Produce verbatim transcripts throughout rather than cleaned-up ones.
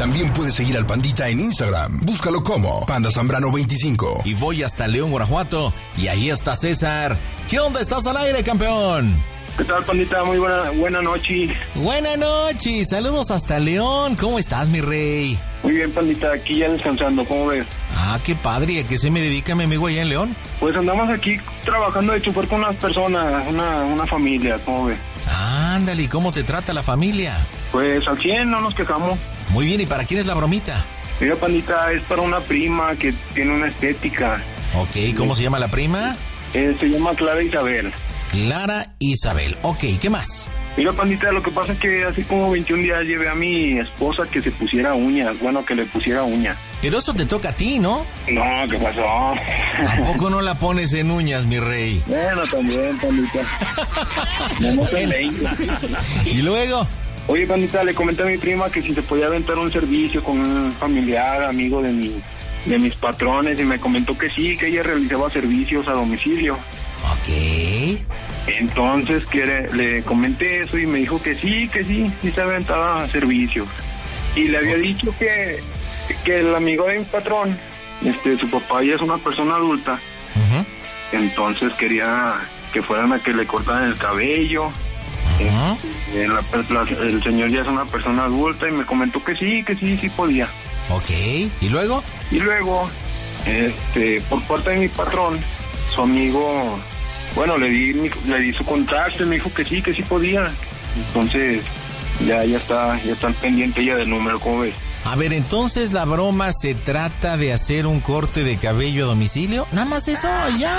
También puedes seguir al Pandita en Instagram. Búscalo como Panda Zambrano veinticinco. Y voy hasta León, Guanajuato, y ahí está César. ¿Qué onda? ¿Estás al aire, campeón? ¿Qué tal, Pandita? Muy buena, buena noche. Buena noche, saludos hasta León. ¿Cómo estás, mi rey? Muy bien, Pandita, aquí ya descansando, ¿cómo ves? Ah, qué padre. ¿A qué se me dedica mi amigo allá en León? Pues andamos aquí trabajando de chofer con unas personas, una, una familia, ¿cómo ves? Ándale, ¿y cómo te trata la familia? Pues al cien, no nos quejamos. Muy bien, ¿y para quién es la bromita? Mira, Pandita, es para una prima que tiene una estética. Ok, ¿cómo se llama la prima? Eh, se llama Clara Isabel. Clara Isabel. Ok, ¿qué más? Mira, Pandita, lo que pasa es que hace como veintiún días llevé a mi esposa que se pusiera uñas, bueno, que le pusiera uñas. Pero eso te toca a ti, ¿no? No, ¿qué pasó? ¿A poco no la pones en uñas, mi rey? Bueno, también, Pandita. No, no se leía. ¿Y luego? Oye, Pandita, le comenté a mi prima que si se podía aventar un servicio con un familiar, amigo de mi, de mis patrones, y me comentó que sí, que ella realizaba servicios a domicilio. Ok. Entonces que le, le comenté eso y me dijo que sí, que sí, sí se aventaba servicios. Y le había okay. dicho que, que el amigo de mi patrón, este, su papá ya es una persona adulta, uh-huh. entonces quería que fueran a que le cortaran el cabello. Uh-huh. eh, la, la, el señor ya es una persona adulta y me comentó que sí, que sí, sí podía. Ok, ¿y luego? Y luego, este, por parte de mi patrón, su amigo, bueno, le di mi, le di su contacto y me dijo que sí, que sí podía. Entonces, ya, ya está, ya está al pendiente ya del número, ¿cómo ves? A ver, entonces la broma se trata de hacer un corte de cabello a domicilio. Nada más eso, ya.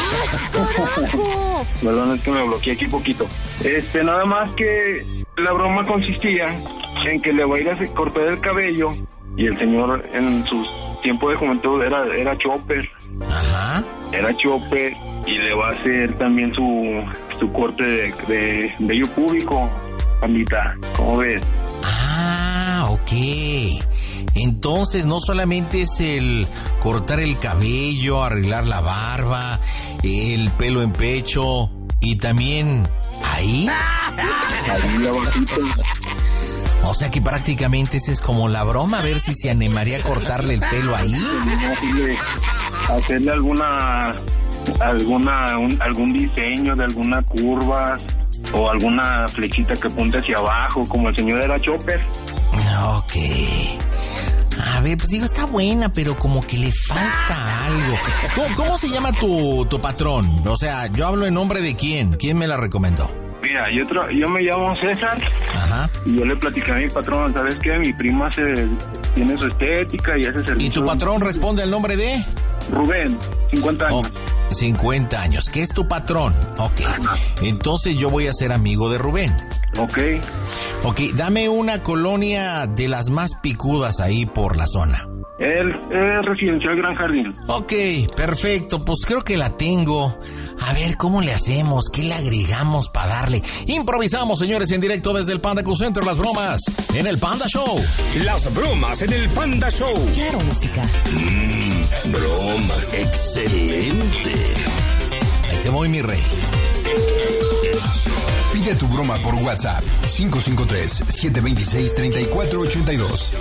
Perdón, es que me bloqueé aquí poquito. Este, nada más que la broma consistía en que le voy a ir a cortar el cabello y el señor en su tiempo de juventud era, era chopper. Ajá. Era chopper y le va a hacer también su, su corte de, de vello púbico, Pandita, ¿cómo ves? Ah, ok. Entonces no solamente es el cortar el cabello, arreglar la barba, el pelo en pecho y también ahí. Ahí abajito. O sea que prácticamente esa es como la broma, a ver si se animaría a cortarle el pelo ahí. Hacerle, hacerle alguna, alguna, un, algún diseño de alguna curva o alguna flechita que apunte hacia abajo, como el señor era chopper. Ok. A ver, pues digo, está buena, pero como que le falta algo. ¿Cómo, cómo se llama tu, tu patrón? O sea, yo hablo en nombre de quién. ¿Quién me la recomendó? Mira, yo, tra- yo me llamo César. Ajá. Y yo le platicé a mi patrón, ¿sabes qué? Mi prima se tiene su estética y hace servicio. ¿Y tu patrón responde al nombre de? Rubén, cincuenta años. Oh, cincuenta años. ¿Qué es tu patrón? Ok. Entonces yo voy a ser amigo de Rubén. Ok. Ok, dame una colonia de las más picudas ahí por la zona. El, el residencial Gran Jardín. Ok, perfecto, pues creo que la tengo. A ver, ¿cómo le hacemos? ¿Qué le agregamos para darle? Improvisamos, señores, en directo desde el Panda Cool Center, las bromas en el Panda Show. Las bromas en el Panda Show. Claro, música. Mmm, broma, excelente. Ahí te voy, mi rey. Pide tu broma por WhatsApp cinco cinco tres, siete dos seis, tres cuatro ocho dos.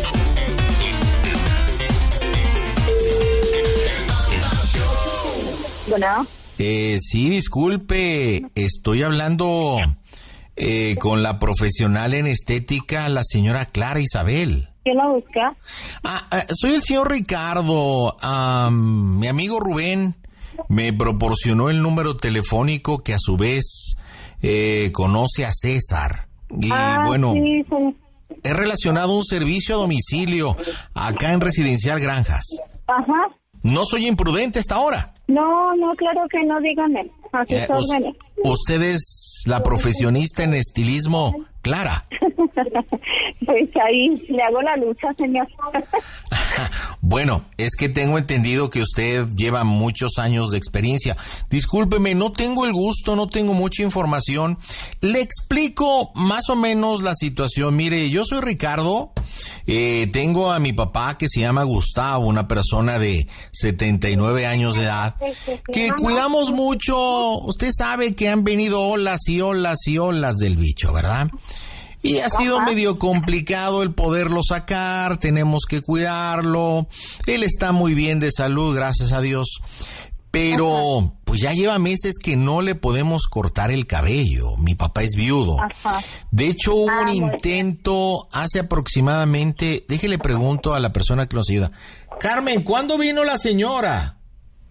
Bueno. Eh, sí, disculpe, estoy hablando eh, con la profesional en estética, la señora Clara Isabel. ¿Quién la busca? Ah, ah, soy el señor Ricardo. Um, mi amigo Rubén me proporcionó el número telefónico que a su vez eh, conoce a César. Y ah, bueno, sí, sí. es relacionado a un servicio a domicilio acá en Residencial Granjas. Ajá. No soy imprudente hasta ahora. No, no, claro que no, dígame. A sus Eh, órdenes. usted es la profesionista en estilismo, Clara. Pues ahí le hago la lucha, señor. Bueno, es que tengo entendido que usted lleva muchos años de experiencia. Discúlpeme, no tengo el gusto, no tengo mucha información. Le explico más o menos la situación. Mire, yo soy Ricardo, eh, tengo a mi papá que se llama Gustavo, una persona de setenta y nueve años de edad, que cuidamos mucho. Usted sabe que han venido olas y olas y olas del bicho, ¿verdad? Y ha sido Ajá. medio complicado el poderlo sacar, tenemos que cuidarlo. Él está muy bien de salud, gracias a Dios. Pero, Ajá. pues ya lleva meses que no le podemos cortar el cabello. Mi papá es viudo. Ajá. De hecho, hubo Ah, un bueno. intento hace aproximadamente, déjele pregunto a la persona que nos ayuda. Carmen, ¿cuándo vino la señora?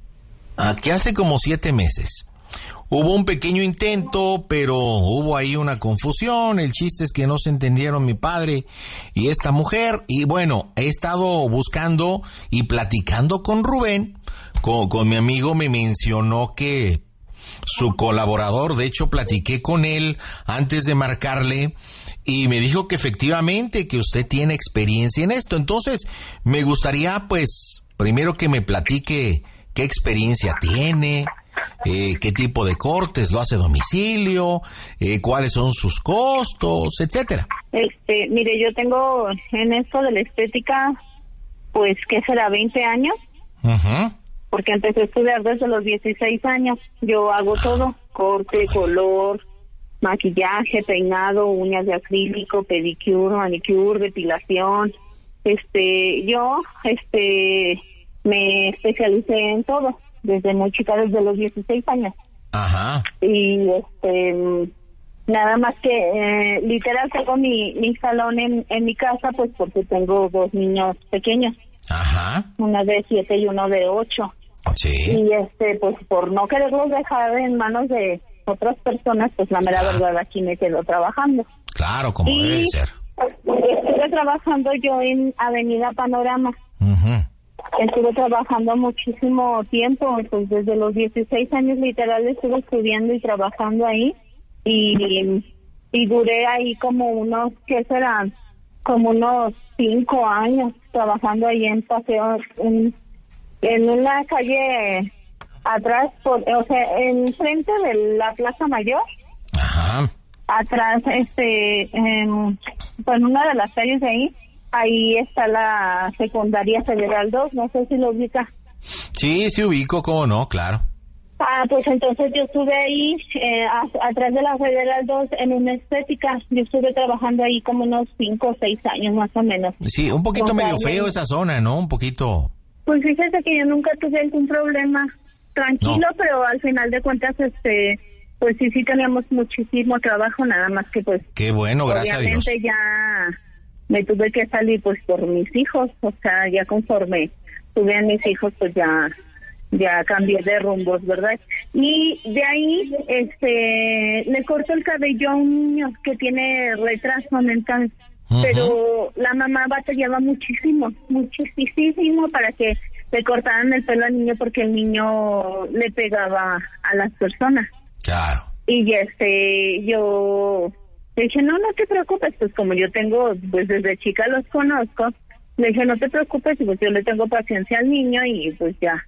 Aquí hace como siete meses. Hubo un pequeño intento, pero hubo ahí una confusión. El chiste es que no se entendieron mi padre y esta mujer. Y bueno, he estado buscando y platicando con Rubén. Con, con mi amigo me mencionó que su colaborador, de hecho platiqué con él antes de marcarle y me dijo que efectivamente que usted tiene experiencia en esto. Entonces, me gustaría pues primero que me platique qué experiencia tiene. Eh, qué tipo de cortes lo hace a domicilio, eh, cuáles son sus costos, etcétera. Este, mire, yo tengo en esto de la estética, pues, ¿qué será? veinte años, Uh-huh. porque empecé a estudiar desde los dieciséis años. Yo hago todo, corte, color, maquillaje, peinado, uñas de acrílico, pedicure, manicure, depilación. Este, yo, este, me especialicé en todo. Desde muy chica, desde los dieciséis años. Ajá. Y este, nada más que, eh, literal, tengo mi, mi salón en, en mi casa, pues porque tengo dos niños pequeños. Ajá. Uno de siete y uno de ocho. Sí. Y este, pues por no quererlos dejar en manos de otras personas, pues la mera Ah. verdad aquí me quedo trabajando. Claro, como Y debe ser. estuve trabajando yo en Avenida Panorama. Uh-huh. Estuve trabajando muchísimo tiempo, pues desde los dieciséis años literal estuve estudiando y trabajando ahí y, y duré ahí como unos, ¿qué serán? Como unos cinco años trabajando ahí en paseo, en, en una calle atrás, por, o sea, enfrente de la Plaza Mayor, Ajá. atrás, este, en, pues, en una de las calles de ahí. Ahí está la secundaria Federal dos, no sé si lo ubica. Sí, sí ubico, cómo no, claro. Ah, pues entonces yo estuve ahí, eh, a- atrás de la Federal dos, en una estética. Yo estuve trabajando ahí como unos cinco o seis años más o menos. Sí, un poquito Total, medio feo esa zona, ¿no? Un poquito... Pues fíjese que yo nunca tuve algún problema. Tranquilo, No. pero al final de cuentas, este, pues sí, sí teníamos muchísimo trabajo, nada más que pues... Qué bueno, gracias a Dios. Obviamente ya me tuve que salir pues por mis hijos, o sea, ya conforme tuve a mis hijos, pues ya ya cambié de rumbos, ¿verdad? Y de ahí, este, le corto el cabello a un niño que tiene retraso mental, Ujú. pero la mamá batallaba muchísimo, muchísimo para que le cortaran el pelo al niño porque el niño le pegaba a las personas. Claro. Y este, yo le dije, no, no te preocupes, pues como yo tengo, pues desde chica los conozco, le dije, no te preocupes, pues yo le tengo paciencia al niño y pues ya.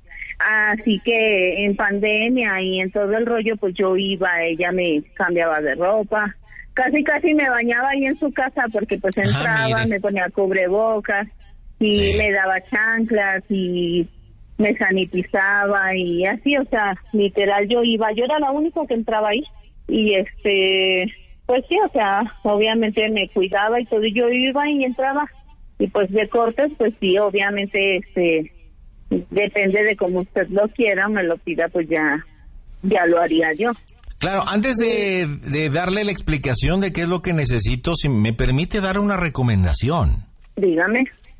Así que en pandemia y en todo el rollo, pues yo iba, ella me cambiaba de ropa, casi casi me bañaba ahí en su casa porque pues Ah, entraba, mire. me ponía cubrebocas y Sí. me daba chanclas y me sanitizaba y así, o sea, literal yo iba, yo era la única que entraba ahí y este, pues sí, o sea, obviamente me cuidaba y todo, y yo iba y entraba y pues de cortes, pues sí, obviamente este, depende de cómo usted lo quiera, me lo pida, pues ya, ya lo haría yo. Claro, antes de, de darle la explicación de qué es lo que necesito, si me permite dar una recomendación. Dígame.